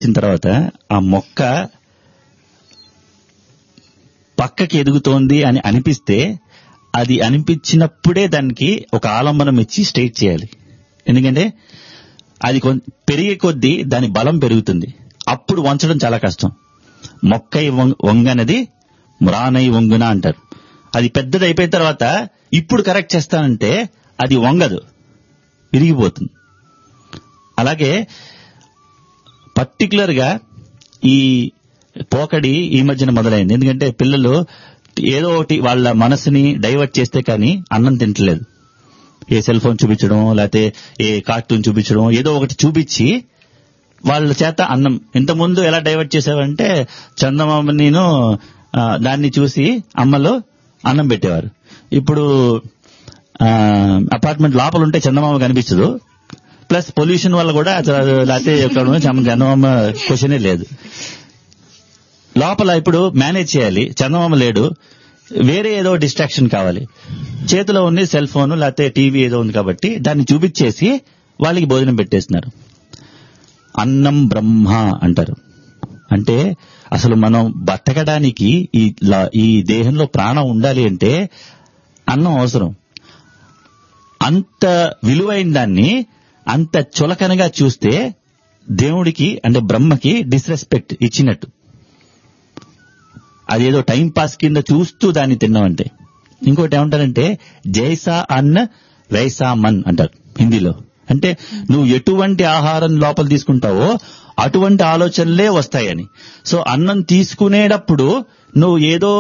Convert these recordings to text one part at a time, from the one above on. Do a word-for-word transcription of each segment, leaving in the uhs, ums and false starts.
వచ్చిన తర్వాత ఆ మొక్క పక్కకి ఎదుగుతోంది అని అనిపిస్తే అది అనిపించినప్పుడే దానికి ఒక ఆలంబనం ఇచ్చి స్ట్రైట్ చేయాలి. ఎందుకంటే అది పెరిగే కొద్దీ దాని బలం పెరుగుతుంది. అప్పుడు వంచడం చాలా కష్టం. మొక్కై వంగనది మ్రానై వంగున అంటారు. అది పెద్దది అయిపోయిన తర్వాత ఇప్పుడు కరెక్ట్ చేస్తానంటే అది వంగదు, విరిగిపోతుంది. అలాగే పర్టికులర్ గా ఈ పోకడి ఈ మధ్యన మొదలైంది. ఎందుకంటే పిల్లలు ఏదో ఒకటి వాళ్ళ మనసుని డైవర్ట్ చేస్తే కానీ అన్నం తింటలేదు. ఏ సెల్ ఫోన్ చూపించడం, లేకపోతే ఏ కార్టూన్ చూపించడం, ఏదో ఒకటి చూపించి వాళ్ళ చేత అన్నం. ఇంతకుముందు ఎలా డైవర్ట్ చేసేవారంటే చందమామ నేను దాన్ని చూసి అమ్మలో అన్నం పెట్టేవారు. ఇప్పుడు అపార్ట్మెంట్ లోపల ఉంటే చందమామ కనిపించదు, ప్లస్ పొల్యూషన్ వల్ల కూడా లేకపోతే చందమామ క్వశ్చనే లేదు. లోపల ఇప్పుడు మేనేజ్ చేయాలి, చందమామ లేడు, వేరే ఏదో డిస్ట్రాక్షన్ కావాలి. చేతిలో ఉంది సెల్ ఫోన్ లేకపోతే టీవీ ఏదో ఉంది కాబట్టి దాన్ని చూపించేసి వాళ్ళకి భోజనం పెట్టేస్తున్నారు. అన్నం బ్రహ్మ అంటారు. అంటే అసలు మనం బతకడానికి ఈ ఈ దేహంలో ప్రాణం ఉండాలి అంటే అన్నం అవసరం. అంత విలువైన దాన్ని అంత చులకనగా చూస్తే దేవుడికి అంటే బ్రహ్మకి డిస్రెస్పెక్ట్ ఇచ్చినట్టు. అదేదో టైం పాస్ కింద చూస్తూ దాన్ని తిన్నామంటే. ఇంకోటి ఏమంటారంటే జైసా అన్న వైసా మన్ అంటారు హిందీలో. అంటే నువ్వు ఎటువంటి ఆహారం లోపల తీసుకుంటావో అటువంటి ఆలోచనలే వస్తాయని. సో అన్నం తీసుకునేటప్పుడు నువ్వు ఏదో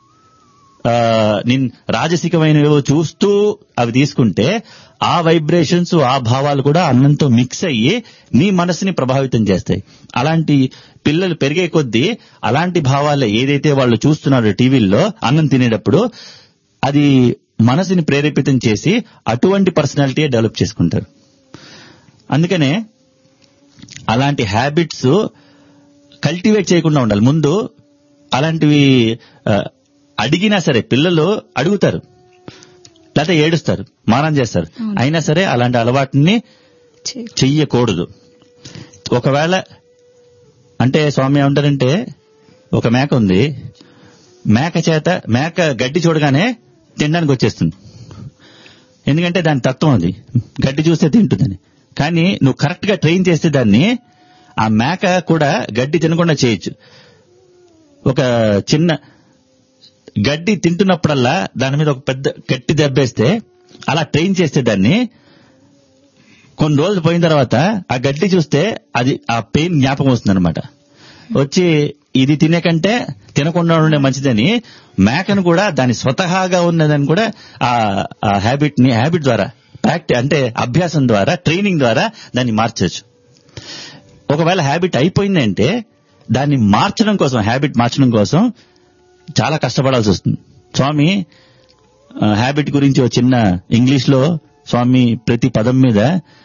నిన్ రాజసికమైనవేవో చూస్తూ అవి తీసుకుంటే ఆ వైబ్రేషన్స్ ఆ భావాలు కూడా అన్నంతో మిక్స్ అయ్యి నీ మనసుని ప్రభావితం చేస్తాయి. అలాంటి పిల్లలు పెరిగే కొద్దీ అలాంటి భావాలే ఏదైతే వాళ్ళు చూస్తున్నారో టీవీల్లో అన్నం తినేటప్పుడు అది మనసుని ప్రేరేపితం చేసి అటువంటి పర్సనాలిటీ డెవలప్ చేసుకుంటారు. అందుకనే అలాంటి హ్యాబిట్స్ కల్టివేట్ చేయకుండా ఉండాలి. ముందు అలాంటివి అడిగినా సరే పిల్లలు అడుగుతారు, లేకపోతే ఏడుస్తారు, మారం చేస్తారు, అయినా సరే అలాంటి అలవాటుని చెయ్యకూడదు. ఒకవేళ అంటే స్వామి ఏమంటారంటే ఒక మేక ఉంది, మేక చేత మేక గడ్డి చూడగానే తినడానికి వచ్చేస్తుంది. ఎందుకంటే దాని తత్వం అది, గడ్డి చూస్తే తింటుందని. కానీ నువ్వు కరెక్ట్ గా ట్రైన్ చేస్తే దాన్ని ఆ మేక కూడా గడ్డి తినకుండా చేయొచ్చు. ఒక చిన్న గడ్డి తింటున్నప్పుడల్లా దాని మీద ఒక పెద్ద గట్టి దెబ్బేస్తే అలా ట్రైన్ చేస్తే దాన్ని కొన్ని రోజులు పోయిన తర్వాత ఆ గడ్డి చూస్తే అది ఆ పెయిన్ జ్ఞాపకం వస్తుంది అనమాట. వచ్చి ఇది తినే కంటే తినకుండా ఉండే మంచిదని మేకను కూడా దాని స్వతహాగా ఉన్నదని కూడా ఆ హ్యాబిట్ ని హ్యాబిట్ ద్వారా ప్రాక్టీస్ అంటే అభ్యాసం ద్వారా ట్రైనింగ్ ద్వారా దాన్ని మార్చవచ్చు. ఒకవేళ హ్యాబిట్ అయిపోయిందంటే దాన్ని మార్చడం కోసం హ్యాబిట్ మార్చడం కోసం చాలా కష్టపడాల్సి వస్తుంది. స్వామి హ్యాబిట్ గురించి ఒక చిన్న ఇంగ్లీష్ లో స్వామి ప్రతి పదం మీద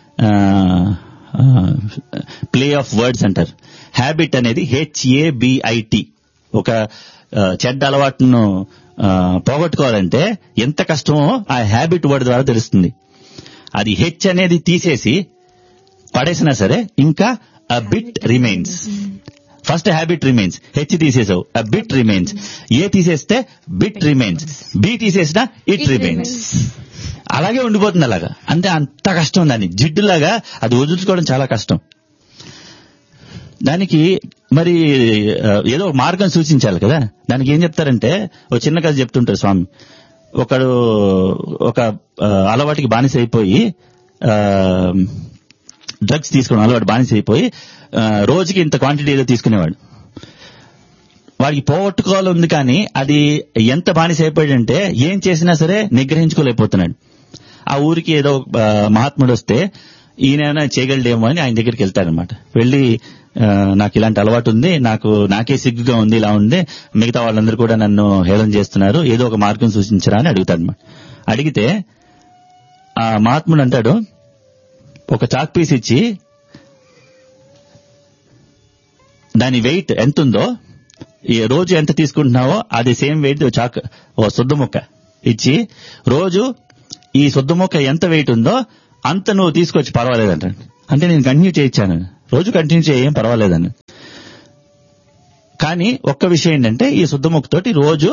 ప్లే ఆఫ్ వర్డ్స్ అంటారు. హ్యాబిట్ అనేది హెచ్ఏబిఐటి. ఒక చెడ్డ అలవాటును పోగొట్టుకోవాలంటే ఎంత కష్టమో ఆ హ్యాబిట్ వర్డ్ ద్వారా తెలుస్తుంది. అది హెచ్ అనేది తీసేసి పడేసినా సరే ఇంకా a bit remains. First habit remains, H తీసేసావు a bit remains, ఏ తీసేస్తే bit remains, B తీసేసినా it remains. అలాగే ఉండిపోతుంది. అలాగా అంటే అంత కష్టం, దాన్ని జిడ్డులాగా అది వదులుకోవడం చాలా కష్టం. దానికి మరి ఏదో ఒక మార్గం సూచించాలి కదా. దానికి ఏం చెప్తారంటే ఒక చిన్న కథ చెప్తుంటారు స్వామి. ఒకడు ఒక అలవాటుకి బానిస అయిపోయి డ్రగ్స్ తీసుకోవడం అలవాటు బానిస అయిపోయి రోజుకి ఇంత క్వాంటిటీ ఏదో తీసుకునేవాడు. వాడికి పోగొట్టుకోవాలి ఉంది కానీ అది ఎంత బానిస అయిపోయాడంటే ఏం చేసినా సరే నిగ్రహించుకోలేకపోతున్నాడు. ఆ ఊరికి ఏదో మహాత్ముడు వస్తే ఈయన చేయగలడేమో అని ఆయన దగ్గరికి వెళ్తాడనమాట. వెళ్ళి నాకు ఇలాంటి అలవాటు ఉంది, నాకు నాకే సిగ్గుగా ఉంది, ఇలా ఉంది, మిగతా వాళ్ళందరూ కూడా నన్ను హేళన చేస్తున్నారు, ఏదో ఒక మార్గం సూచించరా అని అడుగుతాడనమాట. అడిగితే ఆ మహాత్ముడు అంటాడు, ఒక చాక్ పీస్ ఇచ్చి దాని వెయిట్ ఎంత ఉందో, ఈ రోజు ఎంత తీసుకుంటున్నావో అది సేమ్ వెయిట్ చాక్ ఓ శుద్ధ ముక్క ఇచ్చి రోజు ఈ శుద్ధ ముక్క ఎంత వెయిట్ ఉందో అంత నువ్వు తీసుకొచ్చి పర్వాలేదంట. అంటే నేను కంటిన్యూ చేయించాను, రోజు కంటిన్యూ చేయం పర్వాలేదని. కానీ ఒక్క విషయం ఏంటంటే ఈ శుద్ధముఖతోటి రోజు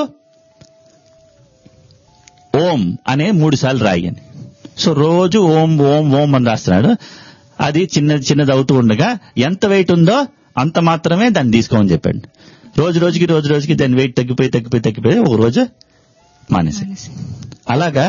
ఓం అనే మూడు సార్లు రాయని. సో రోజు ఓం ఓం ఓం అని రాస్తున్నాడు. అది చిన్నది చిన్నది అవుతూ ఉండగా ఎంత వెయిట్ ఉందో అంత మాత్రమే దాన్ని తీసుకోమని చెప్పాడు. రోజు రోజుకి రోజు రోజుకి దాని వెయిట్ తగ్గిపోయి తగ్గిపోయి తగ్గిపోయి ఒక రోజు మానేసి. అలాగా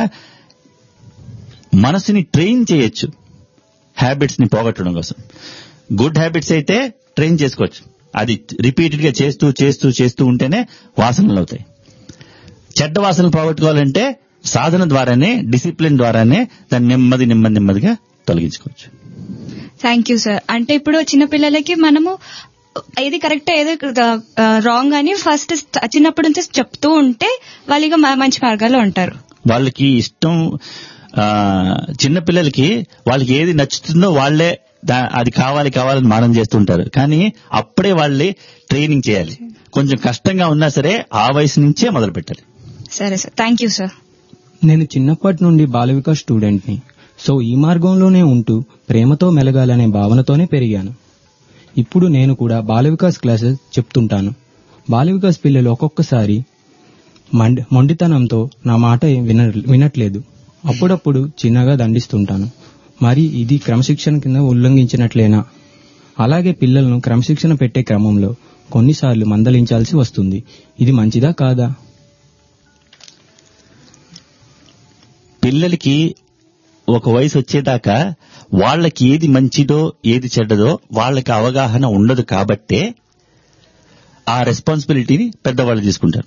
మనసుని ట్రైన్ చేయొచ్చు హ్యాబిట్స్ ని పోగొట్టడం కోసం. గుడ్ హ్యాబిట్స్ అయితే ట్రైన్ చేసుకోవచ్చు. అది రిపీటెడ్ గా చేస్తూ చేస్తూ చేస్తూ ఉంటేనే వాసనలు అవుతాయి. చెడ్డ వాసనలు పోగొట్టుకోవాలంటే సాధన ద్వారానే, డిసిప్లిన్ ద్వారానే దాన్ని నెమ్మది నెమ్మది నెమ్మదిగా తొలగించుకోవచ్చు. Thank you sir. అంటే ఇప్పుడు చిన్నపిల్లలకి మనము ఏది కరెక్ట్ ఏది రాంగ్ అని ఫస్ట్ చిన్నప్పటి నుంచి చెప్తూ ఉంటే వాళ్ళు మంచి మార్గాల్లో ఉంటారు. వాళ్ళకి ఇష్టం, చిన్నపిల్లలకి వాళ్ళకి ఏది నచ్చుతుందో వాళ్లే అది కావాలి కావాలని మానం చేస్తుంటారు. కానీ అప్పుడే వాళ్ళని ట్రైనింగ్ చేయాలి. కొంచెం కష్టంగా ఉన్నా సరే ఆ వయసు నుంచే మొదలు పెట్టాలి. సరే సార్, థ్యాంక్ యూ సార్. నేను చిన్నప్పటి నుండి బాల వికాస్ స్టూడెంట్ ని. సో ఈ మార్గంలోనే ఉంటూ ప్రేమతో మెలగాలనే భావనతోనే పెరిగాను. ఇప్పుడు నేను కూడా బాల వికాస్ క్లాసెస్ చెప్తుంటాను. బాల వికాస్ పిల్లలు ఒక్కొక్కసారి మొండితనంతో నా మాట విన వినట్లేదు అప్పుడప్పుడు చిన్నగా దండిస్తుంటాను. మరి ఇది క్రమశిక్షణ కింద ఉల్లంఘించినట్లేనా? అలాగే పిల్లలను క్రమశిక్షణ పెట్టే క్రమంలో కొన్నిసార్లు మందలించాల్సి వస్తుంది. ఇది మంచిదా కాదా? పిల్లలకి ఒక వయసు వచ్చేదాకా వాళ్ళకి ఏది మంచిదో ఏది చెడ్డదో వాళ్ళకి అవగాహన ఉండదు కాబట్టే ఆ రెస్పాన్సిబిలిటీని పెద్దవాళ్ళు తీసుకుంటారు.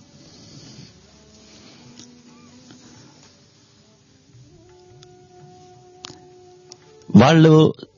వాళ్ళు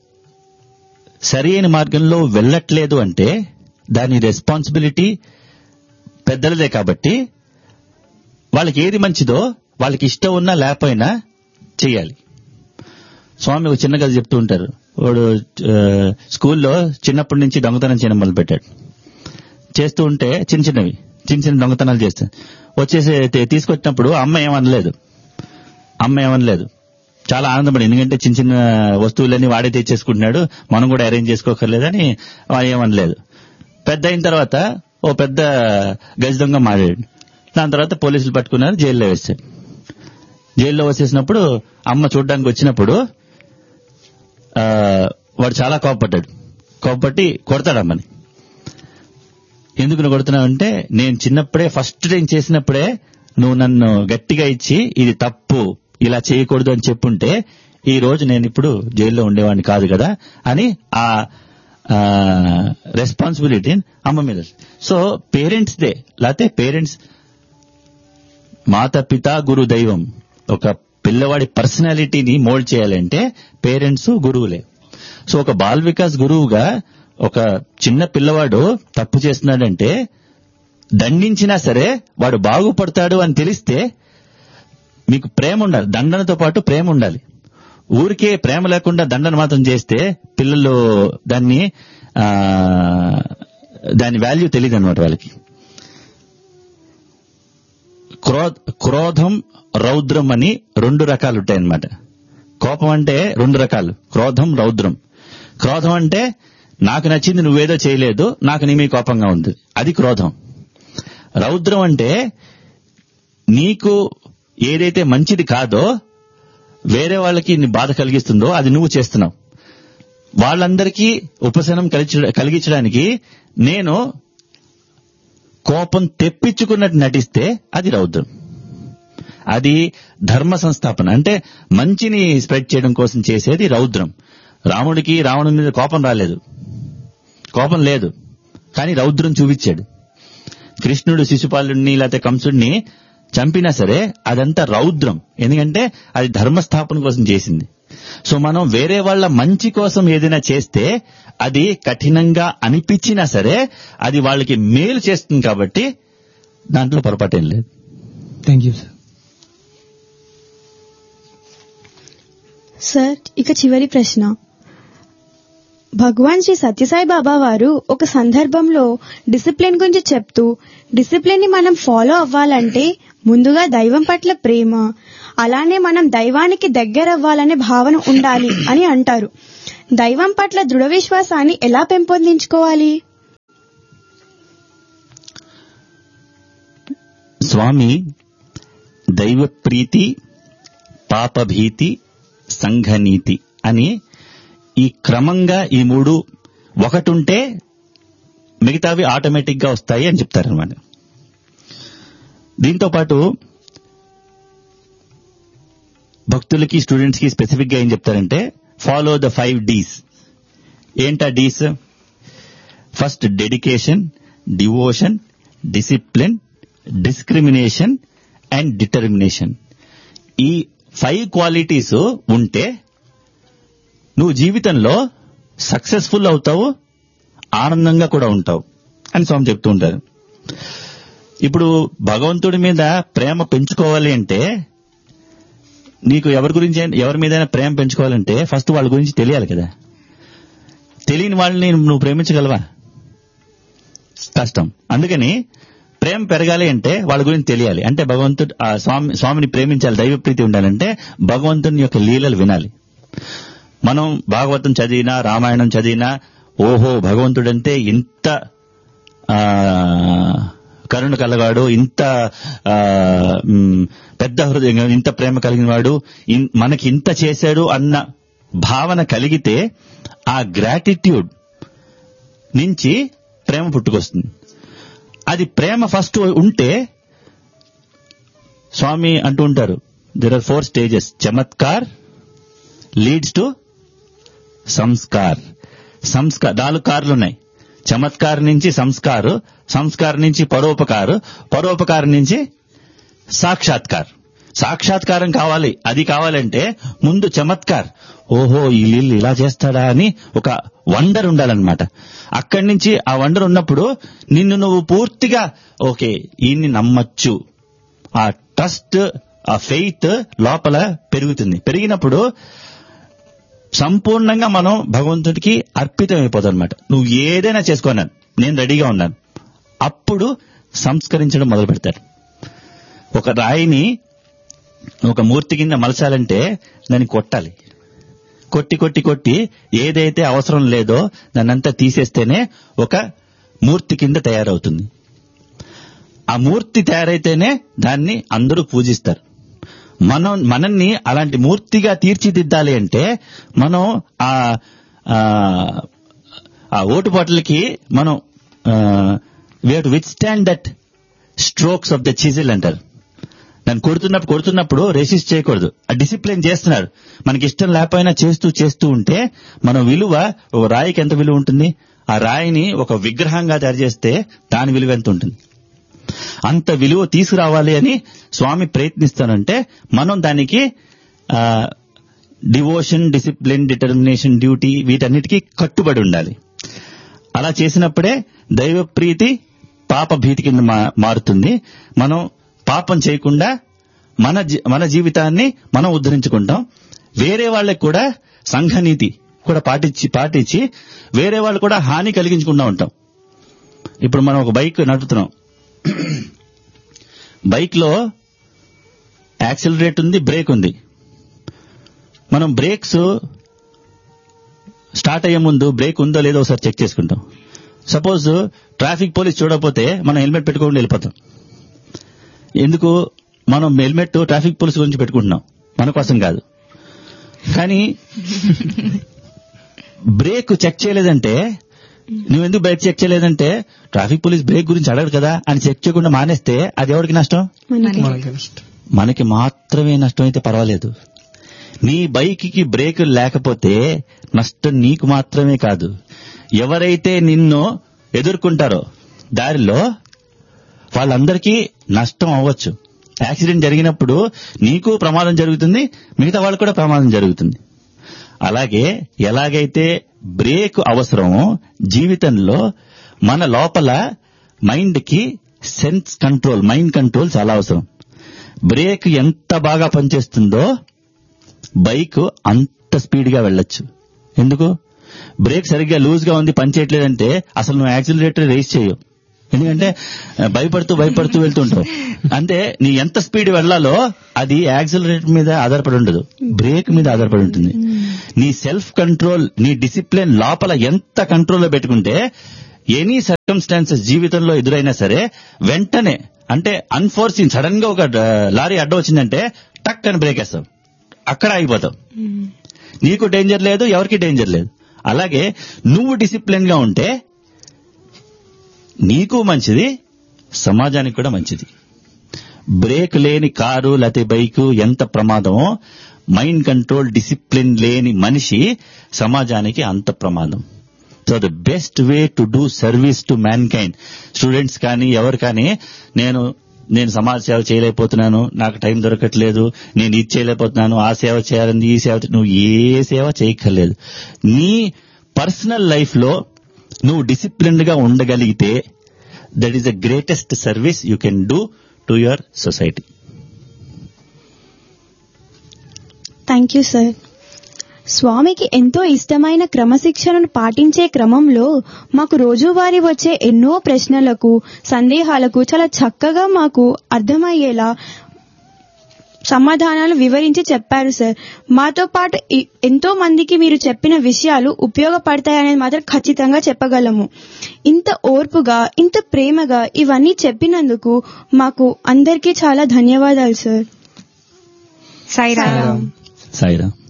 సరైన మార్గంలో వెళ్ళట్లేదు అంటే దాని రెస్పాన్సిబిలిటీ పెద్దలదే కాబట్టి వాళ్ళకి ఏది మంచిదో వాళ్ళకి ఇష్టం ఉన్నా లేకపోయినా చెయ్యాలి. స్వామి ఒక చిన్న కథ చెప్తూ ఉంటారు. వాడు స్కూల్లో చిన్నప్పటి నుంచి దొంగతనం చేయడం మొదలు పెట్టాడు. చేస్తూ ఉంటే చిన్న చిన్నవి చిన్న చిన్న దొంగతనాలు చేస్తాడు. వచ్చేసి తీసుకొచ్చినప్పుడు అమ్మ ఏమనలేదు అమ్మ ఏమనలేదు చాలా ఆనందపడి, ఎందుకంటే చిన్న చిన్న వస్తువులన్నీ వాడే తెచ్చేసుకుంటున్నాడు, మనం కూడా అరేంజ్ చేసుకోకర్లేదని ఏమనలేదు. పెద్ద అయిన తర్వాత ఓ పెద్ద గజ దొంగ మారాడు. దాని తర్వాత పోలీసులు పట్టుకున్నారు, జైల్లో వేశారు. జైల్లో వచ్చేసినప్పుడు అమ్మ చూడ్డానికి వచ్చినప్పుడు వాడు చాలా కోపపడ్డాడు. కోపపట్టి కొడతాడు అమ్మని. ఎందుకు నువ్వు కొడుతున్నావంటే, నేను చిన్నప్పుడే ఫస్ట్ టైం చేసినప్పుడే నువ్వు నన్ను గట్టిగా ఇచ్చి ఇది తప్పు ఇలా చేయకూడదు అని చెప్పుంటే ఈ రోజు నేను ఇప్పుడు జైల్లో ఉండేవాడిని కాదు కదా అని ఆ రెస్పాన్సిబిలిటీ అమ్మ మీద. సో పేరెంట్స్ దే, లేకపోతే పేరెంట్స్ మాత పిత గురు దైవం. ఒక పిల్లవాడి పర్సనాలిటీని మోల్డ్ చేయాలంటే పేరెంట్స్ గురువులే. సో ఒక బాల్ వికాస్ గురువుగా ఒక చిన్న పిల్లవాడు తప్పు చేస్తున్నాడంటే దండించినా సరే వాడు బాగుపడతాడు అని తెలిస్తే మీకు ప్రేమ ఉండాలి, దండనతో పాటు ప్రేమ ఉండాలి. ఊరికే ప్రేమ లేకుండా దండన మాత్రం చేస్తే పిల్లలు దాన్ని దాని వాల్యూ తెలియదు అనమాట వాళ్ళకి. క్రోధం రౌద్రం అని రెండు రకాలు ఉంటాయన్నమాట. కోపం అంటే రెండు రకాలు, క్రోధం రౌద్రం. క్రోధం అంటే నాకు నచ్చింది నువ్వేదో చేయలేదు, నాకు నీ మీద కోపంగా ఉంది, అది క్రోధం. రౌద్రం అంటే నీకు ఏదైతే మంచిది కాదో, వేరే వాళ్ళకి బాధ కలిగిస్తుందో అది నువ్వు చేస్తున్నావు. వాళ్ళందరికీ ఉపశమనం కలిగించడానికి నేను కోపం తెప్పించుకున్నట్టు నటిస్తే అది రౌద్రం. అది ధర్మ సంస్థాపన, అంటే మంచిని స్ప్రెడ్ చేయడం కోసం చేసేది రౌద్రం. రాముడికి రావణుడి మీద కోపం రాలేదు, కోపం లేదు, కానీ రౌద్రం చూపించాడు. కృష్ణుడు శిశుపాలుడిని లేకపోతే కంసుడిని చంపినా సరే అదంతా రౌద్రం, ఎందుకంటే అది ధర్మస్థాపన కోసం చేసింది. సో మనం వేరే వాళ్ళ మంచి కోసం ఏదైనా చేస్తే అది కఠినంగా అనిపించినా సరే అది వాళ్ళకి మేలు చేస్తుంది కాబట్టి దాంట్లో పొరపాటేం లేదు. Thank you sir. సార్, ఇక చివరి ప్రశ్న. భగవాన్ శ్రీ సత్యసాయి బాబా వారు ఒక సందర్భంలో డిసిప్లిన్ గురించి చెప్తూ, డిసిప్లిన్ ని మనం ఫాలో అవ్వాలంటే ముందుగా దైవం పట్ల ప్రేమ, అలానే మనం దైవానికి దగ్గర అవ్వాలనే భావన ఉండాలి అని అంటారు. దైవం పట్ల దృఢ విశ్వాసాన్ని ఎలా పెంపొందించుకోవాలి? స్వామి దైవ ప్రీతి, పాపభీతి, సంఘనీతి అని ఈ క్రమంగా ఈ మూడు ఒకటుంటే మిగతావి ఆటోమేటిక్ గా వస్తాయి అని చెప్తారనమాట. దీంతో పాటు భక్తులకి స్టూడెంట్స్ కి స్పెసిఫిక్ గా ఏం చెప్తారంటే ఫాలో ద ఫైవ్ డీస్. ఏంటా డీస్? First dedication, devotion, discipline, discrimination and determination. ఈ ఫైవ్ క్వాలిటీస్ ఉంటే నువ్వు జీవితంలో సక్సెస్ఫుల్ అవుతావు, ఆనందంగా కూడా ఉంటావు అని స్వామి చెప్తూ ఉంటారు. ఇప్పుడు భగవంతుడి మీద ప్రేమ పెంచుకోవాలి అంటే, నీకు ఎవరి గురించి ఎవరి మీదైనా ప్రేమ పెంచుకోవాలంటే ఫస్ట్ వాళ్ళ గురించి తెలియాలి కదా. తెలియని వాళ్ళని నువ్వు ప్రేమించగలవా? కష్టం. అందుకని ప్రేమ పెరగాలి అంటే వాళ్ళ గురించి తెలియాలి. అంటే భగవంతుడు ఆ స్వామి స్వామిని ప్రేమించాలి, దైవ ప్రీతి ఉండాలంటే భగవంతుని యొక్క లీలలు వినాలి. మనం భాగవతం చదివినా, రామాయణం చదివినా, ఓహో భగవంతుడంటే ఇంత ఆ కరుణ కలగాడు, ఇంత పెద్ద హృదయం, ఇంత ప్రేమ కలిగిన వాడు, మనకి ఇంత చేశాడు అన్న భావన కలిగితే ఆ గ్రాటిట్యూడ్ నుంచి ప్రేమ పుట్టుకొస్తుంది. అది ప్రేమ ఫస్ట్ ఉంటే, స్వామి అంటూ ఉంటారు there are four stages. Chamatkar leads to Sanskar. Sanskar నాలుగు కార్లు ఉన్నాయి. చమత్కార్ నుంచి సంస్కారు, సంస్కారం నుంచి పరోపకారు, పరోపకారం నుంచి సాక్షాత్కార్. సాక్షాత్కారం కావాలి, అది కావాలంటే ముందు చమత్కార్, ఓహో ఈ లీలు ఇలా చేస్తాడా అని ఒక వండర్ ఉండాలన్నమాట. అక్కడి నుంచి ఆ వండర్ ఉన్నప్పుడు నిన్ను నువ్వు పూర్తిగా ఓకే ఈయన్ని నమ్మచ్చు, ఆ ట్రస్ట్, ఆ ఫెయిత్ లోపల పెరుగుతుంది. పెరిగినప్పుడు సంపూర్ణంగా మనం భగవంతుడికి అర్పితం అయిపోతాం అనమాట. నువ్వు ఏదైనా చేసుకోన్నాను, నేను రెడీగా ఉన్నాను. అప్పుడు సంస్కరించడం మొదలు పెడతారు. ఒక రాయిని ఒక మూర్తి కింద మలచాలంటే దాన్ని కొట్టాలి. కొట్టి కొట్టి కొట్టి ఏదైతే అవసరం లేదో దాన్నంతా తీసేస్తేనే ఒక మూర్తి కింద తయారవుతుంది. ఆ మూర్తి తయారైతేనే దాన్ని అందరూ పూజిస్తారు. మనం మనల్ని అలాంటి మూర్తిగా తీర్చిదిద్దాలి అంటే మనం ఆ ఆ ఓటు బాటిల్కి మనం we have to with stand that strokes of the chisel అంటారు. దాన్ని కొడుతున్నప్పుడు కొడుతున్నప్పుడు రెసిస్ట్ చేయకూడదు. ఆ డిసిప్లిన్ చేస్తున్నారు. మనకి ఇష్టం లేకపోయినా చేస్తూ చేస్తూ ఉంటే మన విలువ, ఒక రాయికి ఎంత విలువ ఉంటుంది, ఆ రాయిని ఒక విగ్రహంగా తయారు చేస్తే దాని విలువ ఎంత ఉంటుంది. అంత విలువ తీసుకురావాలి అని స్వామి ప్రయత్నిస్తానంటే మనం దానికి డివోషన్, డిసిప్లిన్, డిటర్మినేషన్, డ్యూటీ వీటన్నిటికీ కట్టుబడి ఉండాలి. అలా చేసినప్పుడే దైవ ప్రీతి పాప భీతి కింద మారుతుంది. మనం పాపం చేయకుండా మన మన జీవితాన్ని మనం ఉద్ధరించుకుంటాం. వేరే వాళ్ళకి కూడా సంఘనీతి కూడా పాటించి పాటించి వేరే వాళ్ళు కూడా హాని కలిగించకుండా ఉంటాం. ఇప్పుడు మనం ఒక బైక్ నడుపుతున్నాం. బైక్ లో యాక్సిలరేట్ ఉంది, బ్రేక్ ఉంది. మనం బ్రేక్స్ స్టార్ట్ అయ్యే ముందు బ్రేక్ ఉందో లేదో ఒకసారి చెక్ చేసుకుంటాం. సపోజ్ ట్రాఫిక్ పోలీస్ చూడకపోతే మనం హెల్మెట్ పెట్టుకోకుండా వెళ్ళిపోతాం. ఎందుకు? మనం హెల్మెట్ ట్రాఫిక్ పోలీస్ గురించి పెట్టుకుంటున్నాం, మన కోసం కాదు. కానీ బ్రేక్ చెక్ చేయలేదంటే, నువ్వెందుకు బ్రేక్ చెక్ చేయలేదంటే ట్రాఫిక్ పోలీస్ బ్రేక్ గురించి అడగడు కదా అని చెక్ చేయకుండా మానేస్తే అది ఎవరికి నష్టం? మనకి మాత్రమే నష్టం. అయితే పర్వాలేదు. నీ బైక్ కి బ్రేక్ లేకపోతే నష్టం నీకు మాత్రమే కాదు, ఎవరైతే నిన్ను ఎదుర్కొంటారో దారిలో వాళ్ళందరికీ నష్టం అవ్వచ్చు. యాక్సిడెంట్ జరిగినప్పుడు నీకు ప్రమాదం జరుగుతుంది, మిగతా వాళ్ళకు కూడా ప్రమాదం జరుగుతుంది. అలాగే ఎలాగైతే బ్రేక్ అవసరమో జీవితంలో మన లోపల మైండ్ కి సెన్స్ కంట్రోల్, మైండ్ కంట్రోల్ చాలా అవసరం. బ్రేక్ ఎంత బాగా పనిచేస్తుందో బైక్ అంత స్పీడ్ గా వెళ్ళొచ్చు. ఎందుకు? బ్రేక్ సరిగ్గా లూజ్ గా ఉంది, పనిచేయట్లేదంటే అసలు నువ్వు యాక్సిలరేటర్ రేస్ చేయవు. ఎందుకంటే భయపడుతూ భయపడుతూ వెళ్తుంటావు. అంటే నీ ఎంత స్పీడ్ వెళ్లాలో అది యాక్సిలరేటర్ మీద ఆధారపడి ఉండదు, బ్రేక్ మీద ఆధారపడి ఉంటుంది. నీ సెల్ఫ్ కంట్రోల్, నీ డిసిప్లిన్ లోపల ఎంత కంట్రోల్లో పెట్టుకుంటే ఎనీ సర్కమ్స్టాన్సెస్ జీవితంలో ఎదురైనా సరే వెంటనే, అంటే అన్ఫోర్సిన్ సడన్ గా ఒక లారీ అడ్డం వచ్చిందంటే టక్ అని బ్రేక్ వేస్తావు, అక్కడ ఆగిపోతావు. నీకు డేంజర్ లేదు, ఎవరికి డేంజర్ లేదు. అలాగే నువ్వు డిసిప్లిన్ గా ఉంటే నీకు మంచిది, సమాజానికి కూడా మంచిది. బ్రేక్ లేని కారు లేకపోతే బైకు ఎంత ప్రమాదమో, మైండ్ కంట్రోల్ డిసిప్లిన్ లేని మనిషి సమాజానికి అంత ప్రమాదం. So the best way to do service to man kind, students కానీ ఎవరు కానీ, నేను నేను సమాజ సేవ చేయలేకపోతున్నాను, నాకు టైం దొరకట్లేదు, నేను ఇది చేయలేకపోతున్నాను, ఆ సేవ చేయాలని, ఈ సేవ, నువ్వు ఏ సేవ చేయక్కర్లేదు. నీ పర్సనల్ లైఫ్ లో నువ్వు డిసిప్లిన్డ్ గా ఉండగలిగితే that is the greatest service you can do to your society. Thank you sir. స్వామికి ఎంతో ఇష్టమైన క్రమశిక్షణను పాటించే క్రమంలో మాకు రోజువారీ వచ్చే ఎన్నో ప్రశ్నలకు, సందేహాలకు చాలా చక్కగా మాకు అర్థమయ్యేలా సమాధానాలు వివరించి చెప్పారు సార్. మాతో పాటు ఎంతో మందికి మీరు చెప్పిన విషయాలు ఉపయోగపడతాయనేది మాత్రం ఖచ్చితంగా చెప్పగలము. ఇంత ఓర్పుగా, ఇంత ప్రేమగా ఇవన్నీ చెప్పినందుకు మాకు అందరికీ చాలా ధన్యవాదాలు సార్. సాయిరామ్. సాయిరామ్.